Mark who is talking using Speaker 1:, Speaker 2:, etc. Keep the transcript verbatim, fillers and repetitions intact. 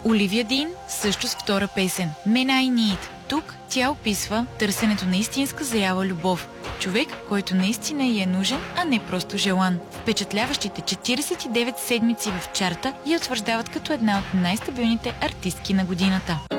Speaker 1: Оливия Дин също с втора песен "Men I Need". Тук тя описва търсенето на истинска зряла любов. Човек, който наистина й е нужен, а не просто желан. Впечатляващите четиридесет и девет седмици в чарта я утвърждават като една от най-стабилните артистки на годината.